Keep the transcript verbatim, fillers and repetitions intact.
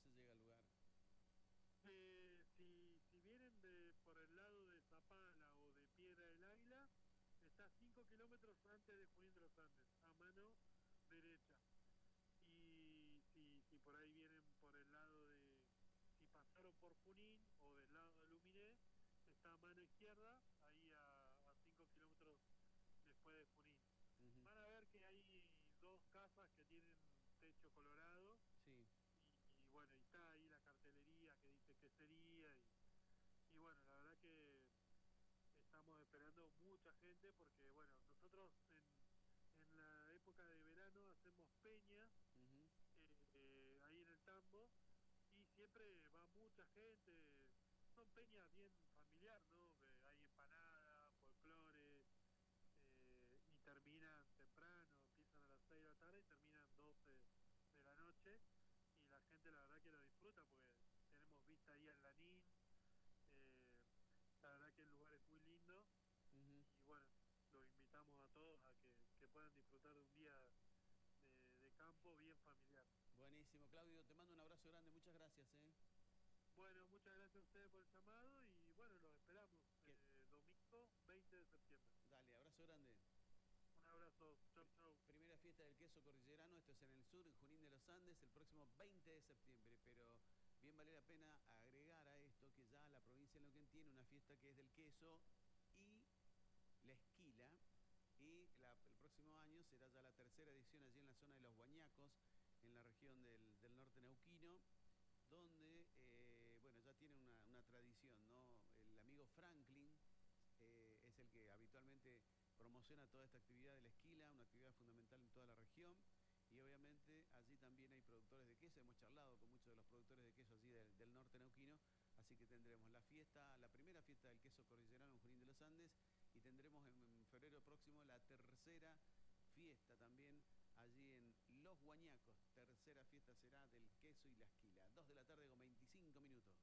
se llega al lugar? Eh, si, si vienen de por el lado de Zapala o de Piedra del Águila, está cinco kilómetros antes de Junín de los Andes, a mano derecha. Y si, si por ahí vienen por el lado de, si pasaron por Junín o del lado de Luminé, está a mano izquierda, ahí a, a cinco kilómetros después de Junín. Ujú. Van a ver que hay dos casas que tienen techo colorado Sí. y, y bueno, y está ahí la cartelería que dice qué sería y, y bueno, la verdad que estamos esperando mucha gente porque bueno, nosotros en, en la época de verano hacemos peñas Ujú. eh, eh, ahí en el tambo y siempre va mucha gente, son peñas bien familiar, ¿no? Que hay empanada, folclore, eh, y terminan temprano, empiezan a las seis de la tarde y terminan doce de la noche y la gente la verdad que lo disfruta porque tenemos vista ahí al Lanín, eh, la verdad que el lugar es muy lindo Ujú. y bueno, los invitamos a todos a que, que puedan disfrutar de un día de, de campo bien familiar. Buenísimo, Claudio, te mando un abrazo grande, muchas gracias, ¿eh? Bueno, muchas gracias a ustedes por el llamado y bueno, los esperamos Que... eh, domingo veinte de septiembre. Dale, abrazo grande. Un abrazo, chau Pri- chau. primera fiesta del queso cordillerano, esto es en el sur, en Junín de los Andes, el próximo veinte de septiembre, pero bien vale la pena agregar a esto que ya la provincia de Neuquén tiene una fiesta que es del queso y la esquila, y la- el próximo año será ya la tercera edición allí en la zona de los Huañacos, en la región del, del norte neuquino, donde, eh, bueno, ya tiene una, una tradición, ¿no? El amigo Franklin eh, es el que habitualmente promociona toda esta actividad de la esquila, una actividad fundamental en toda la región. Y obviamente allí también hay productores de queso, hemos charlado con muchos de los productores de queso allí del, del norte neuquino, así que tendremos la fiesta, la primera fiesta del queso cordillerano en Junín de los Andes y tendremos en, en febrero próximo la tercera fiesta también allí en Los Guañacos. Tercera fiesta será del queso y la esquila. Dos de la tarde con veinticinco minutos.